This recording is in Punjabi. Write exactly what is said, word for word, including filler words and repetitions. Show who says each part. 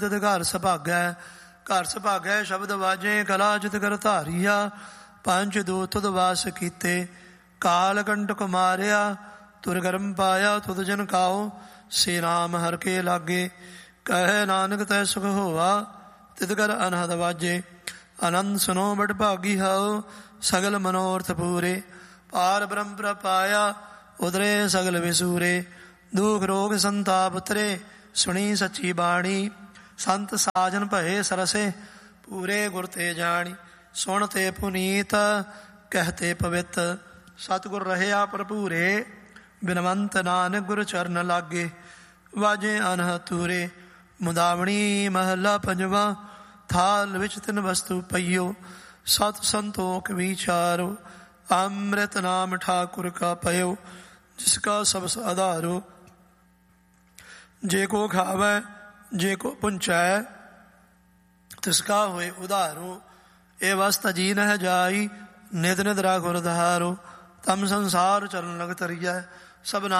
Speaker 1: ਤਦ ਘਰ ਸੁਭਾਗੈ। ਘਰ ਸੁਭਾਗੈ ਸ਼ਬਦ ਵਾਜੇ, ਕਲਾ ਜਿਤ ਕਰ ਧਾਰੀਆ। ਪੰਜ ਦੂਤ ਤੁਧ ਵਾਸ ਕੀਤੇ, ਕਾਲ ਕੰਟਕ ਮਾਰਿਆ। ਤੁਰ ਕਰਮ ਪਾਇਆ ਤੁਧ ਜਨ ਕਾਓ, ਸੇ ਨਾਮ ਹਰ ਕੇ ਲਾਗੇ। ਕਹੈ ਨਾਨਕ ਤੈ ਸੁਖ ਹੋਆ, ਤਿਤ ਕਰ ਅਨਹਦ ਵਾਜੇ। ਆਨੰਦ ਸੁਨੋ ਬੜ ਭਾਗੀ ਹਉ, ਸਗਲ ਮਨੋਰਥ ਪੂਰੇ। ਪਾਰ ਬ੍ਰਹਮ ਪ੍ਰਪਾਇਆ, ਉਦਰੇ ਸਗਲ ਵਿਸੂਰੇ। ਦੁਖ ਰੋਗ ਸੰਤਾਪ ਉਤਰੇ, ਸੁਣੀ ਸੱਚੀ ਬਾਣੀ। ਸੰਤ ਸਾਜਨ ਭਏ ਸਰਸੇ, ਪੂਰੇ ਗੁਰ ਤੇ ਜਾਣੀ। ਸੁਣ ਤੇ ਪੁਨੀਤ, ਕਹਿਤੇ ਪਵਿੱਤ। ਸਤਿਗੁਰ ਰਹਿਆ ਭਰਪੂਰੇ, ਬਿਨਵੰਤ ਨਾਨਕ ਗੁਰ ਚਰਨ ਲਾਗੇ। ਵਾਜੇ ਅਨਹ ਤੂਰੇ, ਮੁਦਾਵਣੀ ਮਹੱਲਾ ਪੰਜਵਾ। ਥਾਲ ਵਿੱਚ ਤਿੰਨ ਵਸਤੂ ਪਈਓ, ਸਤ ਸੰਤੋਖ ਵਿਚਾਰੋ। ਅੰਮ੍ਰਿਤ ਨਾਮ ਠਾਕੁਰ ਕਾ ਪਇਓ, ਜਿਸ ਕਾ ਸਭ ਆਧਾਰੋ। ਜੇ ਕੋ ਖਾਵੈ ਜੇ ਕੋ ਪੁੰਚੈ, ਤਿਸ ਕਾ ਹੋਏ ਉਧਾਰੋ। ਇਹ ਵਸਤ ਜੀ ਨਹਿ ਜਾਈ, ਨਿਤ ਨਿਤ ਰਾਖੁ ਰਧਾਰੋ। ਤਮ ਸੰਸਾਰ ਚਰਨ ਲਗ ਤਰੀਐ, ਸਭ